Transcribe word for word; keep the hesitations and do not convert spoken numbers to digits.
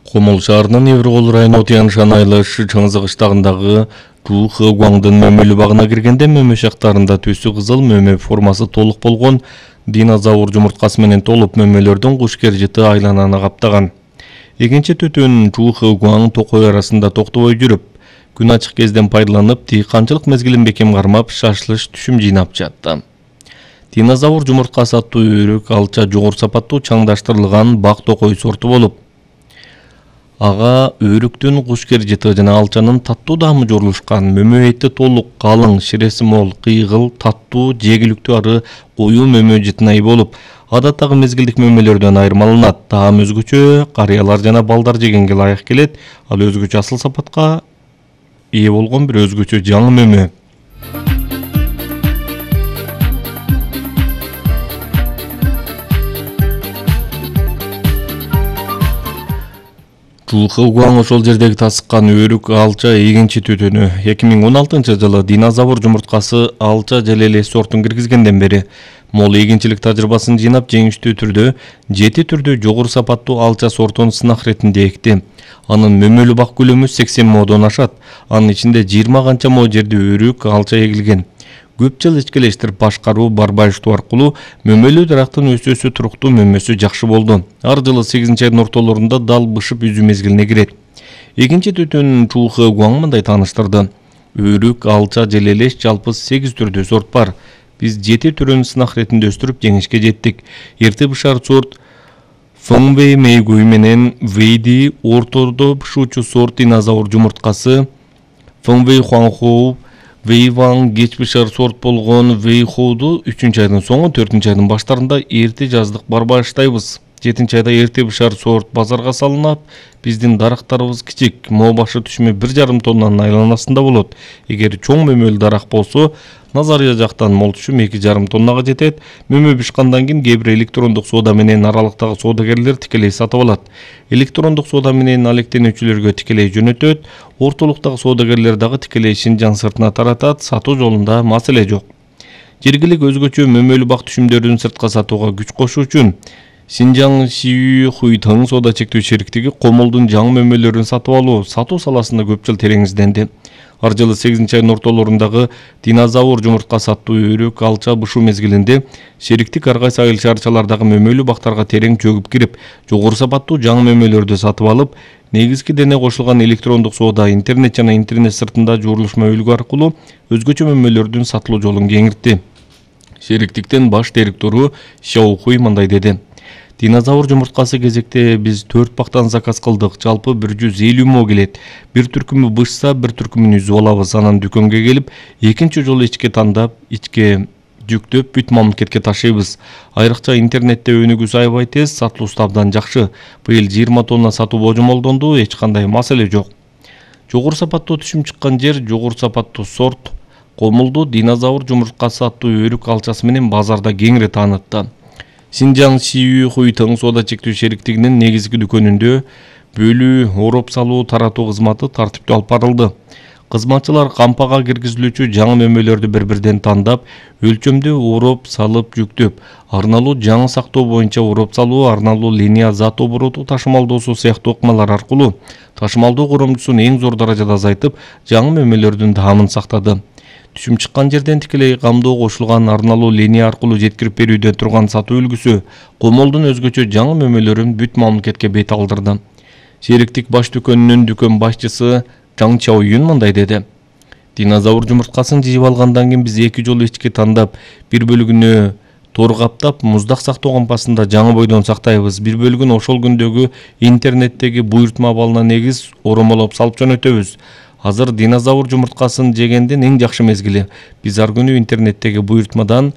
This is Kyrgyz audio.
Комол шаарынын Еврокол району Тяншан айлашы Чаңзы кыштагындагы Жу Хэгуаңдын мөмөлүү багына киргенде мөмө шактарында түсү кызыл мөмө формасы толук болгон динозавр жумурткасы менен толуп мөмөлөрдүн кушкер жыты айлананы каптаган. Экинчи түтүн Жу Хэгуаң Токой арасында токтобой жүрүп, күн ачык кезден пайдаланып, дыйканчылык мезгилин бекем кармап, шашылыш түшүм жыйнап жатты. Динозавр жумурткасы аттуу өрүк алча жогору сапаттуу чаңдаштырылган бак токой сорту болуп, ага өрүктүн кушкер жыты жана алчанын таттуу даамы жорулушкан. Мөмө эти толук, калың, ширеси мол, кыйгыл, таттуу, жегиликтүү ары коюу мөмө жытына ээ болуп, адаттагы мезгилдик мөмөлөрдөн айырмаланат. Таам өзгөчө, карыялар жана балдар жегенге ылайык келет. Ал өзгөчө асыл сапатка ээ болгон бир өзгөчө жаңы мөмө. Жу Хэгуаң ошол жердеги тасыккан өрүк алча экинчи түтүнү. эки миң он алтынчы жылы динозавр жумурткасы алча желеле сортун киргизгенден бери мол эгинчилик тажрыйбасын жыйнап, жеңиштүү түрдө жети түрдүү жогору сапаттуу алча сортун сынак иретинде экти. Анын мөмөлүү бак көлөмү сексен модон ашат. Анын ичинде жыйырма канча мо жерде өрүк алча эгилген. Көп жыл ичкелештирип башкаруу, барбайыштоо аркылуу мөмөлүү дарактын өсүүсү туруктуу, мөмөсү жакшы болду. Ар жылы сегизинчи айдын ортолорунда дал бышып үзүү мезгилине кирет. Экинчи түтүн Жу Хэгуаң мындай тааныштырды. Өрүк, алча, желелеш жалпы сегиз түрдүү сорт бар. Биз жети түрүн сынак иретинде өстүрүп жеңишке жеттик. Эрте бышар сорт Фэнгвэй Мэйгуй менен Вэйди, ортодо бышуучу сорт динозавр жумурткасы Фэнгвэй Хуаңхоу, Вэйваң кеч бышар сорт болгон Вэйхоуду үчүнчү айдын соңу, төртүнчү айдын баштарында эрте жаздык барбайыштайбыз. жетинчи айда эрте бышар сорт базарга салынат. Биздин дарактарыбыз кичик, мо башы түшүмү бир жарым тоннанын айланасында болот. Эгер чоң мөмөлүү дарак болсо, Назария жактан мол түшүм эки жарым тоннага жетет. Мөмө бышкандан кийин кээ бир электрондук соода менен аралыктагы соодагерлер тикелей сатып алат. Электрондук соода менен алектенүүчүлөргө тикелей жөнөтөт. Ортолуктагы соодагерлер дагы тикелей Шинжаң сыртына таратат. Сатуу жолунда маселе жок. Жергилик өзгөчө мөмөлүү бак түшүмдөрүн сыртка сатууга күч кошуу үчүн Шинжаң Сиүй Хуйтың соода чектөө шериктиги комолдун жаңы мөмөлөрүн сатып алуу, сатуу саласында көп жыл терең изденди. Ар жылы сегизинчи айдын ортолорундагы динозавр жумурткасы аттуу өрүк алча бышуу мезгилинде шериктик ар кайсы айыл шаарчалардагы мөмөлүү бактарга терең чөгүп кирип, жогору сапаттуу жаңы мөмөлөрдү сатып алып, негизги дене кошулган электрондук соода, интернет жана интернет сыртында жуурулушма үлгү аркылуу өзгөчө мөмөлөрдүн сатылуу жолун кеңиртти. Шериктиктен баш директору Шаохуй мындай деди. Динозавр жумурткасы кезекте биз төрт бактан заказ кылдык. Жалпы бир жүз элүү мо келет. Бир түркүмү бышса, бир түркүмүн үзүп алабыз. Анан дүкөнгө келип, экинчи жолу ичке тандап, ичке жүктөп бүт мамлекетке ташыйбыз. Айрыкча интернетте өнүгүүсү аябай тез, сатылуусу абдан жакшы. Быйыл жыйырма тонна сатуу божомолдонду, эч кандай маселе жок. Жогору сапаттуу түшүм чыккан жер, жогору сапаттуу сорт комулду динозавр жумурткасы аттуу өрүк алчасы менен базарда кеңири таанытты. Шинжаң Сиүй Хуйтың соода чектөө шериктигинин негизги дүкөнүндө бөлүү, ороп салуу, таратуу кызматы тартиптүү алып барылды. Кызматчылар кампага киргизилүүчү жаңы мөмөлөрдү бир-бирден тандап, өлчөмдө ороп салып жүктөп, арналуу жаңы сактоо боюнча ороп салуу, арналуу линия зат обороту ташымалдоосу сыяктуу ыкмалар аркылуу ташымалдоо коромчусун эң зор даражада азайтып, жаңы мөмөлөрдүн даамын сактады. Түшүм чыккан жерден тикелей камдоо кошулган арналуу линия аркылуу жеткирип берүүдө турган сатуу үлгүсү комолдун өзгөчө жаңы мөмөлөрүн бүт мамлекетке бет алдырды. Шериктик баш дүкөнүнүн дүкөн башчысы Чаң Чаоюн мындай деди. Динозавр жумурткасын жыйып алгандан кийин биз эки жолу ичке тандап, бир бөлүгүнө тор каптап, муздак сактоо кампасында жаңы бойдон сактайбыз. Бир бөлүгүн ошол күндөгү интернеттеги буйртма абалына негиз оромолоп салып жөнөтөбүз. Азыр динозавр жумурткасын жегендин эң жакшы мезгили. Биз ар күнү интернеттеги буйртмадан